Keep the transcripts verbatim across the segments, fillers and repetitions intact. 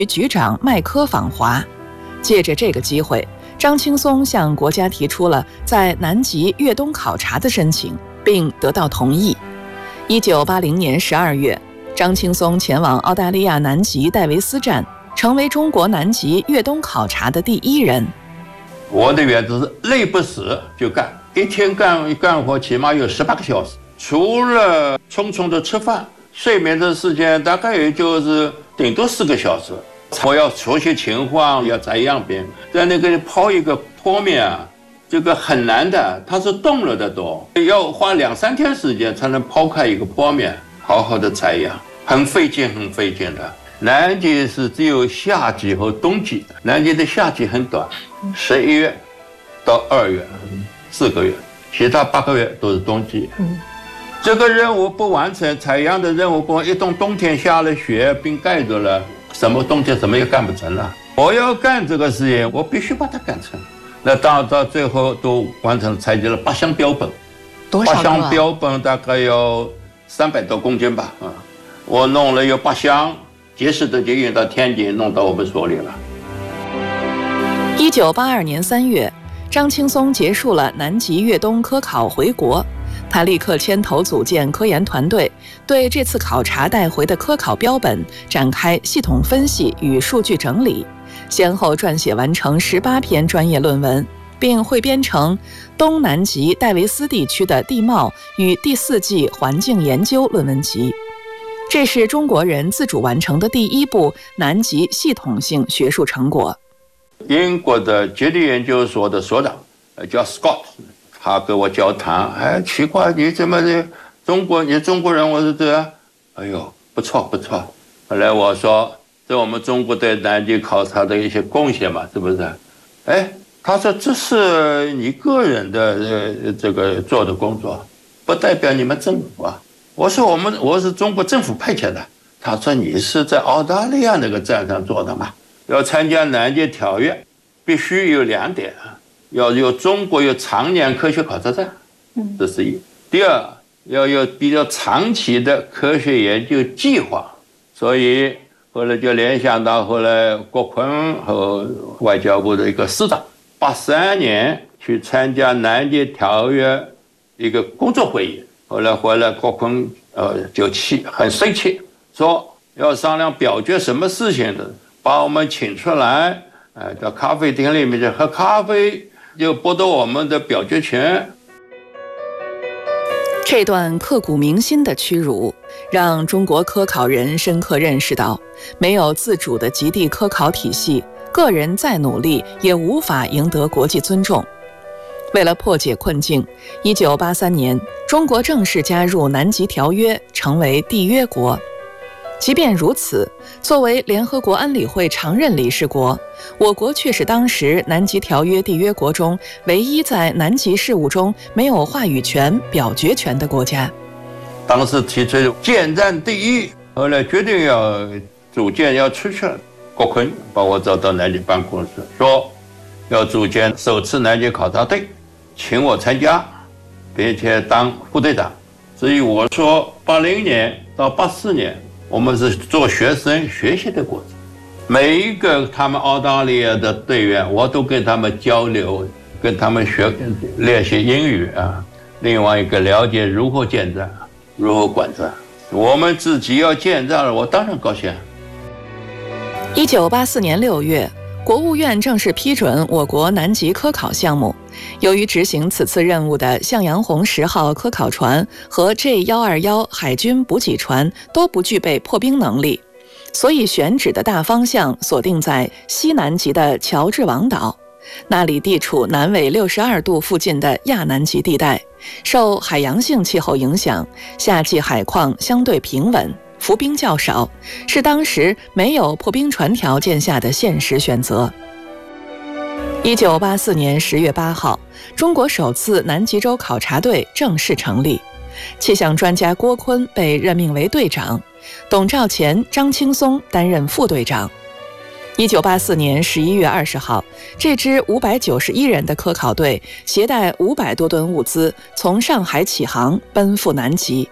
局长麦科访华。借着这个机会，张青松向国家提出了在南极越冬考察的申请，并得到同意。一九八零年十二月，张青松前往澳大利亚南极戴维斯站，成为中国南极越冬考察的第一人。 我的原则是累不死就干，一天干干活起码有十八个小时，除了匆匆的吃饭，睡眠的时间大概也就是顶多四个小时。我要熟悉情况，要摘样品，在那个抛一个坡面啊，这个很难的，它是冻了的多，要花两三天时间才能抛开一个坡面，好好的采样，很费劲，很费劲的。南极是只有夏季和冬季，南极的夏季很短，十一月到二月，四个月，其他八个月都是冬季。嗯，这个任务不完成，采样的任务不完，一冬冬天下了雪，冰盖住了，什么冬天什么也干不成了。我要干这个事情，我必须把它干成。那到到最后都完成，采集了八箱标本， 多少个？ 八箱标本大概有三百多公斤吧。啊，我弄了有八箱。及时的就运到天津，弄到我们所里了。 一九八二年三月，张青松结束了南极越冬科考回国，他立刻牵头组建科研团队，对这次考察带回的科考标本展开系统分析与数据整理，先后撰写完成十八篇专业论文，并汇编成《东南极戴维斯地区的地貌与第四纪环境研究》论文集。这是中国人自主完成的第一部南极系统性学术成果。 英国的极地研究所的所长叫 Scott， 他跟我交谈，哎，奇怪，你怎么的中国？你中国人？我说对啊。哎呦，不错不错。后来我说，这我们中国对南极考察的一些贡献嘛，是不是？哎，他说这是你个人的呃这个做的工作，不代表你们政府啊。我说我们我是中国政府派遣的。他说你是在澳大利亚那个站上做的嘛？要参加南极条约，必须有两点，要有中国有常年科学考察站，这是一；第二，要有比较长期的科学研究计划。所以后来就联想到后来郭坤和外交部的一个司长，八三年去参加南极条约一个工作会议。后来回来，郭坤呃就气很生气，说要商量表决什么事情的，把我们请出来，呃，到咖啡厅里面去喝咖啡，就剥夺我们的表决权。 这段刻骨铭心的屈辱，让中国科考人深刻认识到，没有自主的极地科考体系，个人再努力也无法赢得国际尊重。为了破解困境，一九八三年，中国正式加入南极条约，成为缔约国。即便如此，作为联合国安理会常任理事国，我国却是当时南极条约缔约国中唯一在南极事务中没有话语权、表决权的国家。 当时提出建站第一，后来决定要组建要出去了，郭坤把我找到南极办公室，说要组建首次南极考察队，请我参加，并且当副队长。至于我说八零年到八四年，我们是做学生学习的过程，每一个他们澳大利亚的队员，我都跟他们交流，跟他们学练习英语啊。另外一个了解如何建站，如何管站。我们自己要建站了，我当然高兴。 一九八四年六月，国务院正式批准我国南极科考项目。由于执行此次任务的向阳红十号科考船和 J 一二一海军补给船都不具备破冰能力，所以选址的大方向锁定在西南极的乔治王岛，那里地处南纬六十二度附近的亚南极地带，受海洋性气候影响，夏季海况相对平稳，浮冰较少，是当时没有破冰船条件下的现实选择。一九八四年十月八号，中国首次南极洲考察队正式成立，气象专家郭坤被任命为队长，董兆乾、张青松担任副队长。一九八四年十一月二十号，这支五百九十一人的科考队携带五百多吨物资从上海起航，奔赴南极。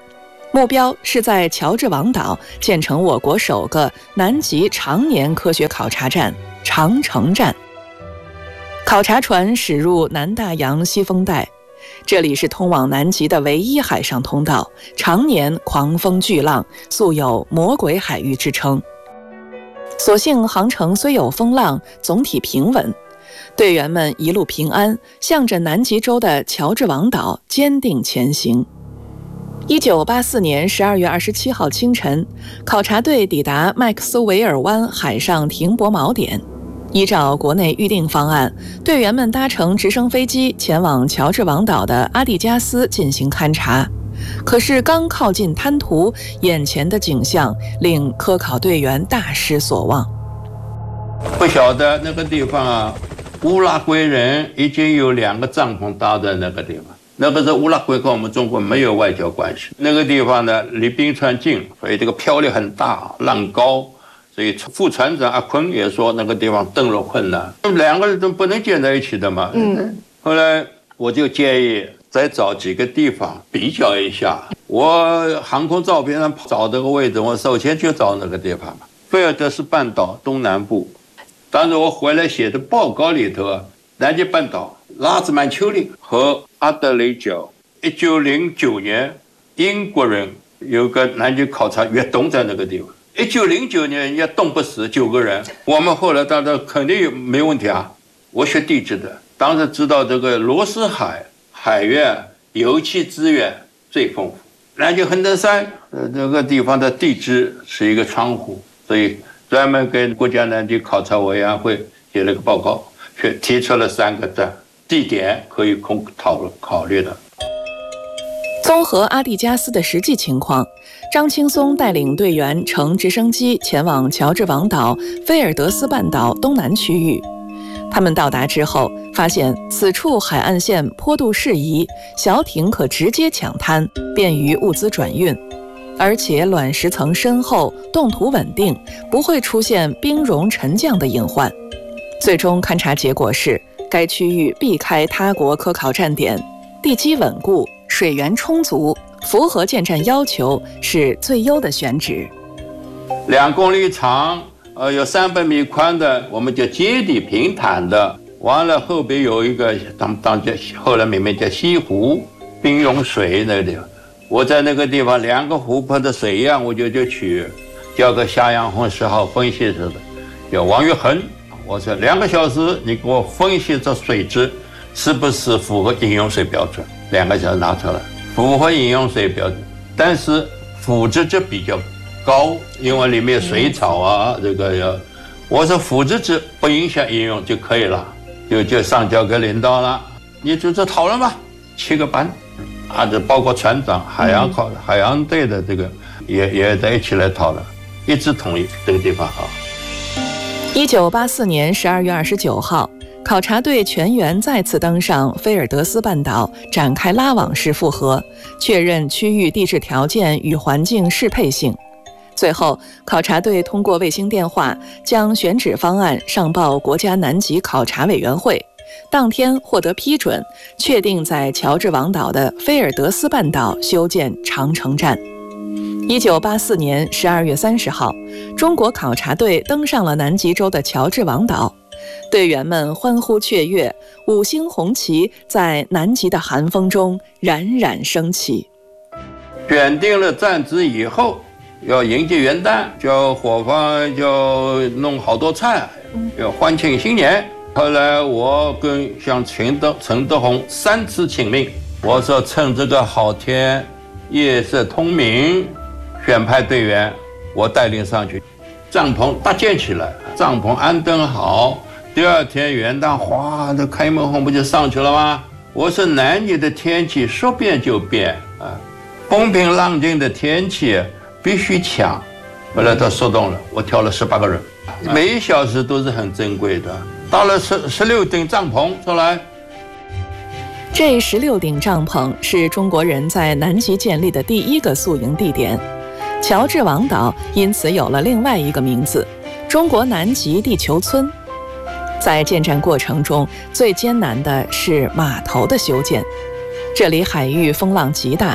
目标是在乔治王岛建成我国首个南极常年科学考察站——长城站。考察船驶入南大洋西风带，这里是通往南极的唯一海上通道，常年狂风巨浪，素有魔鬼海域之称。所幸航程虽有风浪，总体平稳，队员们一路平安，向着南极洲的乔治王岛坚定前行。一九八四年十二月二十七号清晨，考察队抵达麦克斯韦尔湾海上停泊锚点。依照国内预定方案，队员们搭乘直升飞机前往乔治王岛的阿蒂加斯进行勘察。可是刚靠近滩涂，眼前的景象令科考队员大失所望。 不晓得那个地方啊，乌拉圭人已经有两个帐篷搭在那个地方。那个是乌拉圭跟我们中国没有外交关系。那个地方呢，离冰川近，所以这个漂流很大，浪高。所以副船长阿坤也说那个地方登陆困难，两个人都不能建在一起的嘛。嗯。后来我就建议再找几个地方比较一下。我航空照片上找这个位置，我首先就找那个地方嘛，菲尔德斯半岛东南部。当时我回来写的报告里头，南极半岛、拉兹曼丘陵和阿德雷角。一九零九年，英国人有个南极考察越冬在那个地方。一九零九年人家冻不死九个人，我们后来当然肯定没问题啊。我学地质的，当时知道这个罗斯海海源油气资源最丰富，南极恒登山呃这个地方的地质是一个窗户，所以专门跟国家南极考察委员会写了个报告，却提出了三个站地点可以供讨论考虑的。 综合阿蒂加斯的实际情况，张青松带领队员乘直升机前往乔治王岛菲尔德斯半岛东南区域。他们到达之后，发现此处海岸线坡度适宜，小艇可直接抢滩，便于物资转运，而且卵石层深厚，冻土稳定，不会出现冰融沉降的隐患。最终勘察结果是，该区域避开他国科考站点，地基稳固，水源充足，符合建站要求，是最优的选址。 两公里长，呃，有三百米宽的，我们叫阶底平坦的。完了后边有一个，当当叫后来命名叫西湖，冰融水那个地方。我在那个地方两个湖泊的水样，我就就取，交给夏阳红十号分析师的，叫王玉恒。我说两个小时，你给我分析这水质是不是符合饮用水标准？两个小时拿出来，符合饮用水标准，但是腐殖质比较高，因为里面有水草啊，这个要，我说腐殖质不影响饮用就可以了，就就上交给领导了，你就这讨论吧，七个班，啊，这包括船长、海洋考、海洋队的这个也也在一起来讨论，一致同意这个地方好。 一九八四年十二月二十九号。考察队全员再次登上菲尔德斯半岛，展开拉网式复核，确认区域地质条件与环境适配性。最后，考察队通过卫星电话将选址方案上报国家南极考察委员会，当天获得批准，确定在乔治王岛的菲尔德斯半岛修建长城站。一九八四年十二月三十号，中国考察队登上了南极洲的乔治王岛。队员们欢呼雀跃，五星红旗在南极的寒风中冉冉升起。 选定了站址以后，要迎接元旦，叫伙房就弄好多菜，要欢庆新年。后来我跟像陈德陈德宏三次请命，我说趁这个好天，夜色通明，选派队员，我带领上去，帐篷搭建起来，帐篷安顿好。第二天元旦，哗，这开门红不就上去了吗？我说南极的天气说变就变啊，风平浪静的天气必须抢。后来他说动了，我挑了十八个人，每一小时都是很珍贵的。到了十十六顶帐篷出来， 这十六顶帐篷是中国人在南极建立的第一个宿营地点，乔治王岛因此有了另外一个名字——中国南极地球村。在建站过程中，最艰难的是码头的修建。这里海域风浪极大，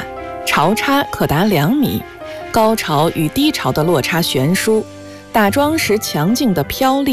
潮差可达两米，高潮与低潮的落差悬殊，打桩时强劲的飘力